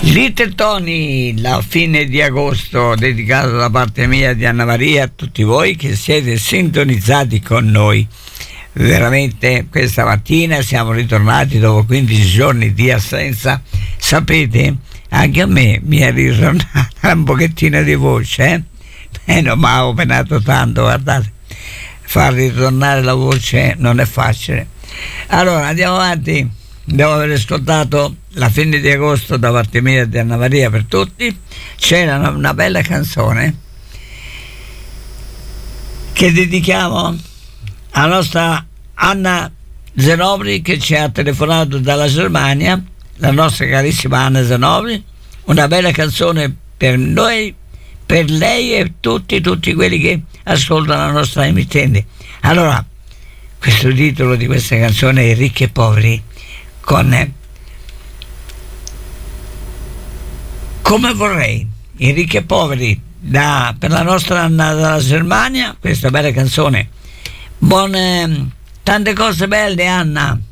Little Tony, la fine di agosto, dedicato da parte mia di Anna Maria a tutti voi che siete sintonizzati con noi. Veramente questa mattina siamo ritornati dopo 15 giorni di assenza. Sapete, anche a me mi è ritornata un pochettino di voce, non mi avevo penato tanto, guardate, far ritornare la voce non è facile. Allora andiamo avanti. Dopo aver ascoltato la fine di agosto da parte mia di Anna Maria per tutti, c'era una bella canzone che dedichiamo alla nostra Anna Zenobri, che ci ha telefonato dalla Germania, la nostra carissima Anna Zenobri. Una bella canzone per noi, per lei e tutti quelli che ascoltano la nostra emittente. Allora, questo titolo di questa canzone è Ricchi e Poveri, con Come vorrei, i ricchi e poveri, per la nostra Anna dalla Germania. Questa bella canzone. Tante cose belle, Anna.